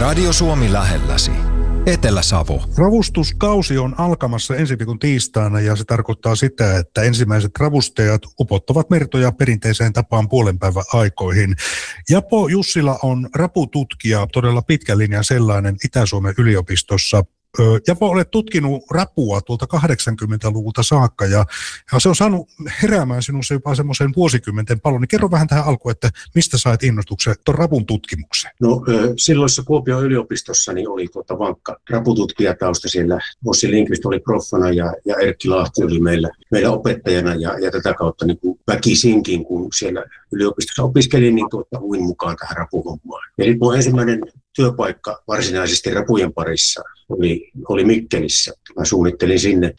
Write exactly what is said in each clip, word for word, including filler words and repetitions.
Radio Suomi lähelläsi. Etelä-Savo. Ravustuskausi on alkamassa ensi viikon tiistaina ja se tarkoittaa sitä, että ensimmäiset ravustajat upottavat mertoja perinteiseen tapaan puolen päivän aikoihin. Japo Jussila on rapututkija, todella pitkä linja sellainen Itä-Suomen yliopistossa. Japo, olet tutkinut rapua tuolta kahdeksankymmentäluvulta saakka ja, ja se on saanut heräämään sinussa jopa semmoisen vuosikymmenten palon. Niin kerro vähän tähän alkuun, että mistä sait innostuksen tuon rapun tutkimukseen? No silloisessa Kuopion yliopistossa niin oli tuota vankka rapututkijatausta siellä. Ossi Lindqvist oli proffana ja, ja Erkki Lahti oli meillä, meillä opettajana ja, ja tätä kautta niin kuin väkisinkin, kun siellä yliopistossa opiskelin, niin tuota, uin mukaan tähän rapuhommaan. Eli mun ensimmäinen työpaikka varsinaisesti rapujen parissa oli, oli Mikkelissä. Mä suunnittelin sinne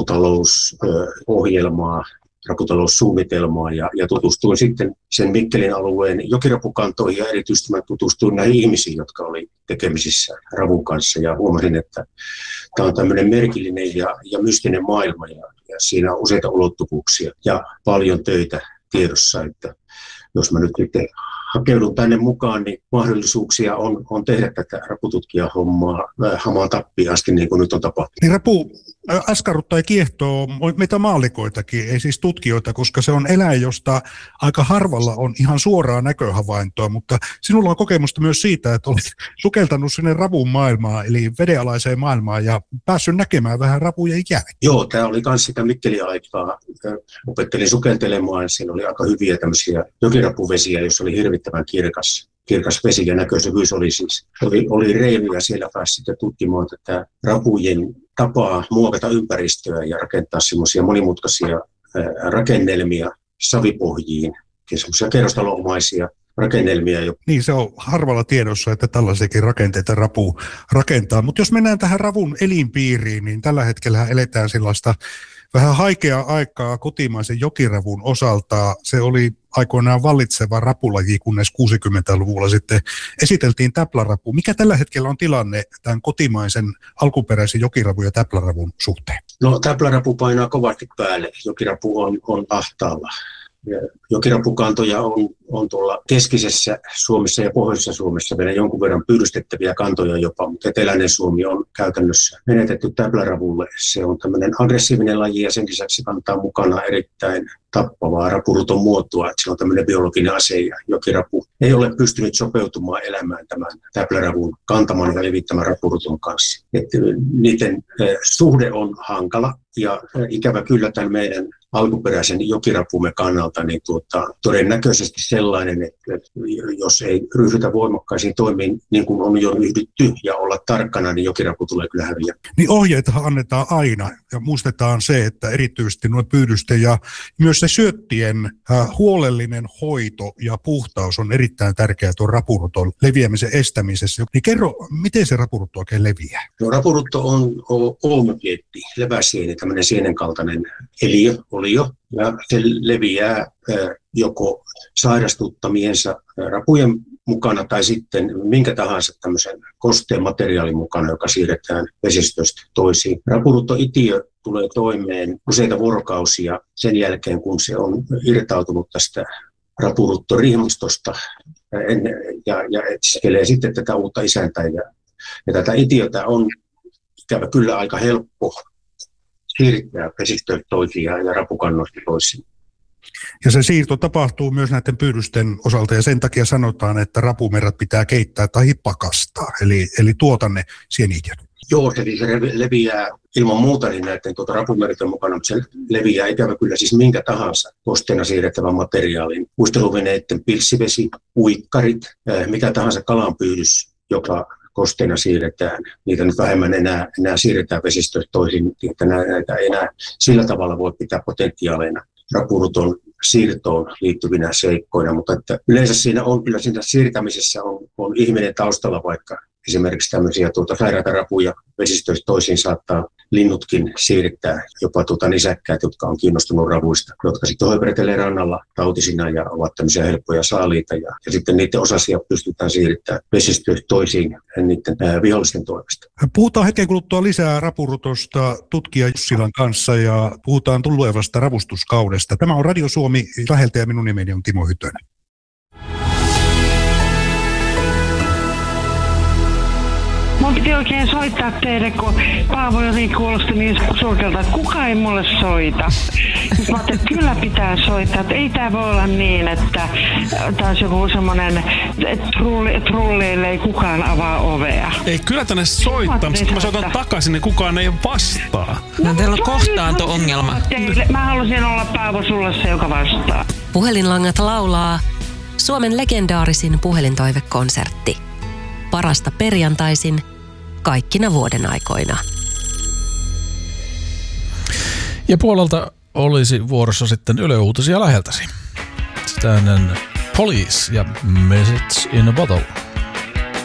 raputalousohjelmaa, raputaloussuunnitelmaa ja, ja tutustuin sitten sen Mikkelin alueen jokirapukantoihin ja erityisesti mä tutustuin näihin ihmisiin, jotka oli tekemisissä ravun kanssa ja huomasin, että tämä on tämmöinen merkillinen ja, ja mystinen maailma ja, ja siinä on useita ulottuvuuksia ja paljon töitä tiedossa, että jos mä nyt sitten hakeudun tänne mukaan, niin mahdollisuuksia on, on tehdä tätä rapututkijahommaa hamaan tappiin asti, niin kuin nyt on tapahtunut. Niin rapu askarruttaa ja kiehtoo meitä maalikoitakin, ei siis tutkijoita, koska se on eläin, josta aika harvalla on ihan suoraa näköhavaintoa, mutta sinulla on kokemusta myös siitä, että olet sukeltanut sinne rapun maailmaan, eli vedenalaiseen maailmaan, ja päässyt näkemään vähän rapujen jälkeen. Joo, tämä oli myös sitä Mikkelin aikaa. Opettelin sukeltelemaan, siellä oli aika hyviä tämmöisiä jokirapuvesiä, joissa oli hirvittävän kirkas. Kirkas vesi ja näköisyvyys oli siis, oli, oli reilu ja siellä pääsi sitten tutkimaan tätä rapujen tapaa muokata ympäristöä ja rakentaa semmoisia monimutkaisia ää, rakennelmia savipohjiin ja semmoisia kerrostalomaisia rakennelmia. Niin, se on harvalla tiedossa, että tällaisiakin rakenteita rapu rakentaa. Mutta jos mennään tähän ravun elinpiiriin, niin tällä hetkellä eletään sellaista vähän haikeaa aikaa kotimaisen jokiravun osalta. Se oli aikoinaan vallitseva rapulaji, kunnes kuusikymmentäluvulla sitten esiteltiin täplärapu. Mikä tällä hetkellä on tilanne tämän kotimaisen alkuperäisen jokiravun ja täpläravun suhteen? No, täplärapu painaa kovasti päälle. Jokirapu on, on ahtaalla. Jokirapukantoja on, on tuolla keskisessä Suomessa ja pohjoisessa Suomessa vielä jonkun verran pyydystettäviä kantoja jopa, mutta eteläinen Suomi on käytännössä menetetty täpläravulle. Se on tämmöinen aggressiivinen laji ja sen lisäksi kantaa mukana erittäin tappavaa rapuruton muotoa, että se on tämmöinen biologinen ase ja jokirapu ei ole pystynyt sopeutumaan elämään tämän täpläravun kantaman ja levittämän rapuruton kanssa. Että niiden suhde on hankala ja ikävä kyllä tämän meidän alkuperäisen jokirapumme kannalta niin tuota, todennäköisesti sellainen, että jos ei ryhdytä voimakkaisiin toimiin niin kuin on jo ryhdytty ja olla tarkkana, niin jokirapu tulee kyllä häviä. Niin ohjeitahan annetaan aina ja muistetaan se, että erityisesti nuo pyydysten ja myös se syöttien äh, huolellinen hoito ja puhtaus on erittäin tärkeää tuon rapuruton leviämisen estämisessä. Niin kerro, miten se rapurutto oikein leviää? No, rapurutto on olmukietti, leväsieni, tämmöinen sienen kaltainen eliö, olio, ja se leviää äh, joko sairastuttamiensa rapujen mukana tai sitten minkä tahansa tämmöisen kosteen materiaalin mukana, joka siirretään vesistöstä toisiin. Rapuruttoitiö tulee toimeen useita vuorokausia sen jälkeen, kun se on irtautunut tästä rapuruttorihmastosta ja, ja etsiskelee sitten tätä uutta isäntää. Ja, ja tätä itiötä on ikävä kyllä aika helppo siirtää vesistöstä toisiin ja, ja rapukannoista toisiin. Ja se siirto tapahtuu myös näiden pyydysten osalta ja sen takia sanotaan, että rapumerrat pitää keittää tai pakastaa, eli, eli tuota ne sienitiöt. Joo, eli se leviää ilman muuta niin näiden tuota rapumerrat on mukana, mutta se leviää ikävä kyllä siis minkä tahansa kosteena siirrettävän materiaalin. Uisteluveneiden pilssivesi, uikkarit, mikä tahansa kalanpyydys, joka kosteena siirretään. Niitä nyt vähemmän enää, enää siirretään vesistöistä toisin, että näitä ei enää sillä tavalla voi pitää potentiaaleina rapuruton siirtoon liittyvinä seikkoina, mutta että yleensä siinä on kyllä siinä siirtämisessä on, on ihminen taustalla, vaikka esimerkiksi tämmöisiä tuota, sairaita rapuja vesistöistä toisiin saattaa linnutkin siirtää, jopa tuota, nisäkkäät, jotka on kiinnostunut ravuista, jotka sitten hoiperetelee rannalla tautisina ja ovat tämmöisiä helppoja saaliita ja, ja sitten niiden osasia pystytään siirtämään vesistöistä toisiin niiden ää, vihollisten toimesta. Puhutaan hetken kuluttua lisää rapurutosta tutkija Jussilan kanssa ja puhutaan tulevasta ravustuskaudesta. Tämä on Radio Suomi läheltä ja minun nimeni on Timo Hytönen. mun piti oikein soittaa teille, kun Paavo jotenkin kuulosti niin surkelta, että kukaan ei mulle soita. Sitten mä ajattelin, että kyllä pitää soittaa, että ei tää voi olla niin, että taas joku semmonen trulli, trulleille ei kukaan avaa ovea. Ei, kyllä tänne soittaa, mutta kun mä soitan takaisin, niin kukaan ei vastaa. No teillä on kohtaanto-ongelma. Mä halusin olla Paavo sulle se, joka vastaa. Puhelinlangat laulaa Suomen legendaarisin puhelintoivekonsertti. Parasta perjantaisin kaikkina vuoden aikoina. Ja puolelta olisi vuorossa sitten Yle Uutisia läheltäsi. Sitä ennen Police ja Message in a Bottle.